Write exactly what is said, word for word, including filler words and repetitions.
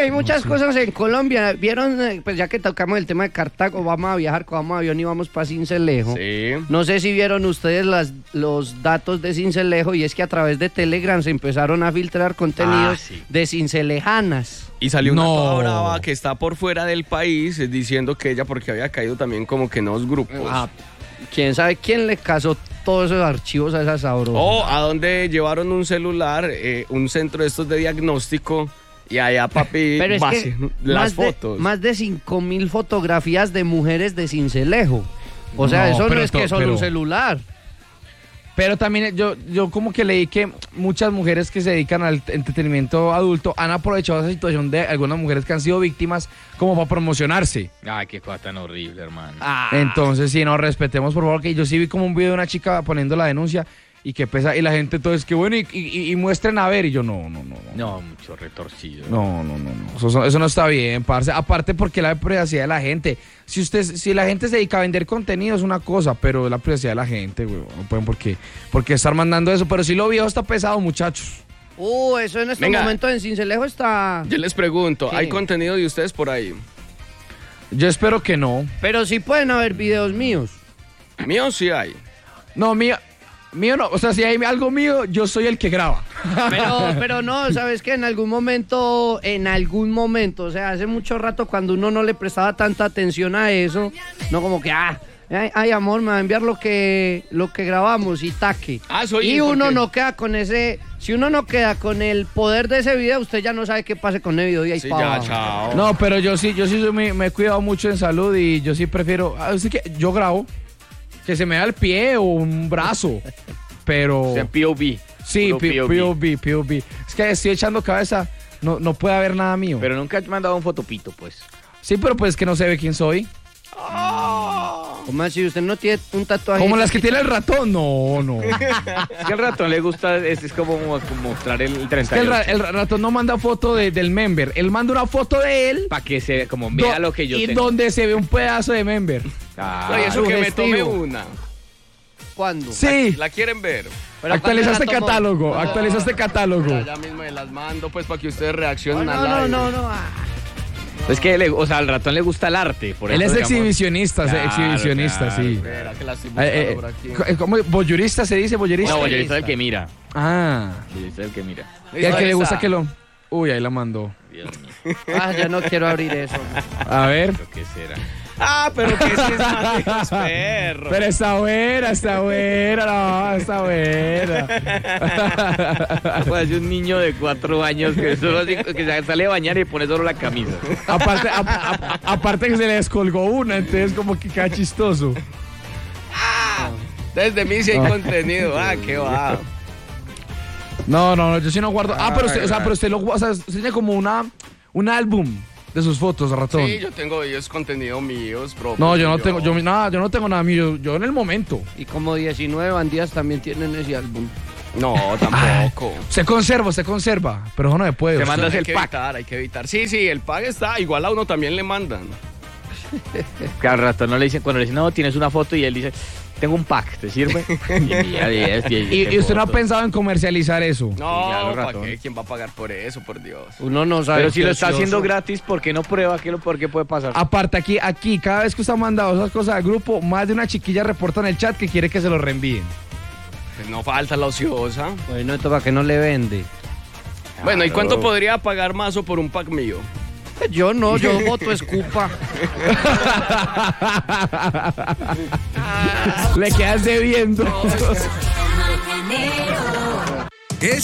hay muchas sí. cosas en Colombia. Vieron, pues ya que tocamos el tema de Cartago, vamos a viajar, cogamos avión y vamos para Sincelejo. Sí. No sé si vieron ustedes las, los datos de Sincelejo, y es que a través de Telegram se empezaron a filtrar contenidos ah, sí. de cincelejanas. Y salió una no. toda brava que está por fuera del país diciendo que ella, porque había caído también como que en dos grupos. Ah, quién sabe quién le casó todos esos archivos a esa sabrosa. O a donde llevaron un celular, eh, un centro de estos de diagnóstico, y allá, papi, Pero es base, que las más fotos. De, más de cinco mil fotografías de mujeres de Sincelejo. O sea, no, eso no es que solo pero... un celular. Pero también yo, yo como que leí que muchas mujeres que se dedican al entretenimiento adulto han aprovechado esa situación de algunas mujeres que han sido víctimas como para promocionarse. Ay, qué cosa tan horrible, hermano. Ah. Entonces, sí, no, respetemos, por favor, que yo sí vi como un video de una chica poniendo la denuncia y que pesa, y la gente todo es que bueno, y, y, y muestren a ver, y yo no, no, no. No, no mucho retorcido. No, no, no, no. Eso, eso no está bien, parce. Aparte porque la privacidad de la gente. Si usted, si la gente se dedica a vender contenido es una cosa, pero la privacidad de la gente, güey, no pueden por qué, por qué estar mandando eso. Pero si lo viejo está pesado, muchachos. Uh, eso en este momento en Sincelejo está... Yo les pregunto, ¿qué? ¿hay contenido de ustedes por ahí? Yo espero que no. Pero sí pueden haber videos míos. Míos sí hay. No, mío... Mío no, o sea, si hay algo mío, yo soy el que graba. Pero, pero no, ¿sabes qué? En algún momento, en algún momento, o sea, hace mucho rato cuando uno no le prestaba tanta atención a eso, no como que, ah, ay, ay amor, me va a enviar lo que, lo que grabamos y taque. Ah, soy y uno no queda con ese, si uno no queda con el poder de ese video, usted ya no sabe qué pase con el video y ahí sí, para ya, chao. No, pero yo sí, yo sí me, me he cuidado mucho en salud y yo sí prefiero, así que yo grabo. Que se me da el pie o un brazo, pero... O sea, P O V. Sí, P O V, P O V. Es que estoy echando cabeza, no, no puede haber nada mío. Pero nunca has mandado un fotopito, pues. Sí, pero pues que no se ve quién soy. Oh. ¿Cómo así? ¿Usted no tiene un tatuaje? ¿Como las que tiene el ratón? No, no. Es que al ratón le gusta, es, es como, como mostrar el treinta y ocho. Es que el, el ratón no manda foto de, del member, él manda una foto de él. Para que se como vea lo que yo y tengo. Y donde se ve un pedazo de member. Ah, no, y eso que me tome una. ¿Cuándo? Sí. ¿La, la quieren ver? Actualizaste catálogo, no, actualizaste catálogo. Ya, ya mismo me las mando pues para que ustedes reaccionen no, al no, live. no, no, no. Ah. Es que, le, o sea, al ratón le gusta el arte. Por Él eso, es digamos, exhibicionista, claro, exhibicionista, claro, sí. Espera, que la estoy buscando eh, eh, por aquí. ¿Cómo? ¿Boyurista se dice? ¿Boyurista? No, boyerista es el que mira. Ah. Boyerista es el que mira. Y al que le gusta que lo... Uy, ahí la mandó. Dios mío. Ah, ya no quiero abrir eso. A ver. ¿Pero qué será? Ah, pero que sí es más perro. Pero está buena, está buena, no, está buena. Pues un niño de cuatro años que solo que sale a bañar y pone solo la camisa. Aparte, a, a, aparte que se le descolgó una, entonces como que queda chistoso. Ah, desde mí sí hay contenido. Ah, qué va. No, no, no, yo sí no guardo. Ah, pero usted, o sea, pero usted lo, o sea, usted tiene como una, un álbum de sus fotos, ratón. Sí, yo tengo ellos contenido míos propios. No, yo no yo. tengo, yo nada, yo no tengo nada mío, yo, yo en el momento. Y como diecinueve bandidas también tienen ese álbum. No, tampoco. Ay, se conserva, se conserva, pero eso no me puede. Te mandas hay el que pack. Evitar, hay que evitar. Sí, sí, el pack está, igual a uno también le mandan. Que al ratón no le dicen, cuando le dicen, no, tienes una foto y él dice, tengo un pack, ¿te sirve? y, y, y, y, y usted no ha pensado en comercializar eso. No, sí, claro, ¿para qué? ¿Quién va a pagar por eso, por Dios? Uno no sabe. Pero si lo está ocioso. haciendo gratis, ¿por qué no prueba qué, por qué puede pasar? Aparte, aquí, aquí, cada vez que usted ha mandado esas cosas al grupo, más de una chiquilla reporta en el chat que quiere que se lo reenvíen. Pues no falta la ociosa. Bueno, esto para que no le vende. Bueno, ¿y cuánto podría pagar Mazo por un pack mío? Yo no, yo voto escupa. Le quedas debiendo.